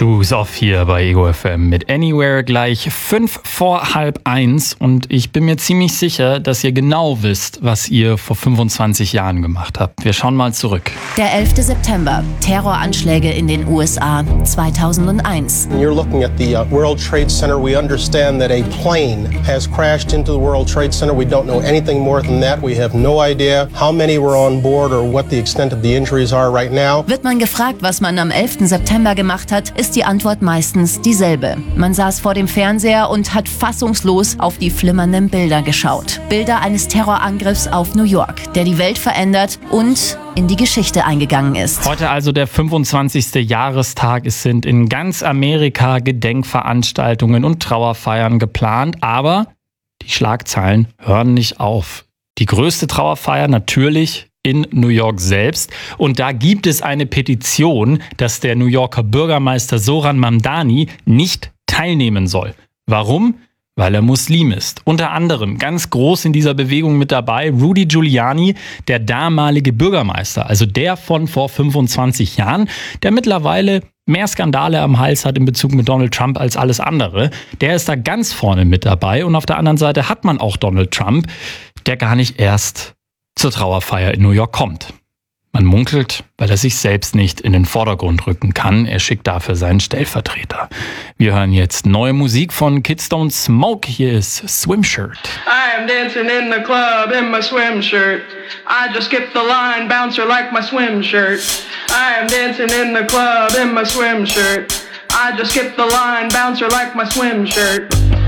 Shoes Off hier bei Ego FM mit Anywhere gleich 1:05 und ich bin mir ziemlich sicher, dass ihr genau wisst, was ihr vor 25 Jahren gemacht habt. Wir schauen mal zurück. Der 11. September, Terroranschläge in den USA 2001. You're looking at the World Trade Center. We understand that a plane has crashed into the World Trade Center. We don't know anything more than that. We have no idea how many were on board or what the extent of the injuries are right now. Wird man gefragt, was man am 11. September gemacht hat, ist die Antwort meistens dieselbe. Man saß vor dem Fernseher und hat fassungslos auf die flimmernden Bilder geschaut. Bilder eines Terrorangriffs auf New York, der die Welt verändert und in die Geschichte eingegangen ist. Heute also der 25. Jahrestag. Es sind in ganz Amerika Gedenkveranstaltungen und Trauerfeiern geplant, aber die Schlagzeilen hören nicht auf. Die größte Trauerfeier natürlich in New York selbst. Und da gibt es eine Petition, dass der New Yorker Bürgermeister Zohran Mamdani nicht teilnehmen soll. Warum? Weil er Muslim ist. Unter anderem ganz groß in dieser Bewegung mit dabei Rudy Giuliani, der damalige Bürgermeister, also der von vor 25 Jahren, der mittlerweile mehr Skandale am Hals hat in Bezug mit Donald Trump als alles andere. Der ist da ganz vorne mit dabei. Und auf der anderen Seite hat man auch Donald Trump, der gar nicht erst zur Trauerfeier in New York kommt. Man munkelt, weil er sich selbst nicht in den Vordergrund rücken kann. Er schickt dafür seinen Stellvertreter. Wir hören jetzt neue Musik von Kids Don't Smoke. Hier ist Swim Shirt. I am dancing in the club in my swim shirt. I just skipped the line, bouncer like my swim shirt. I am dancing in the club in my swim shirt. I just skipped the line, bouncer like my swim shirt.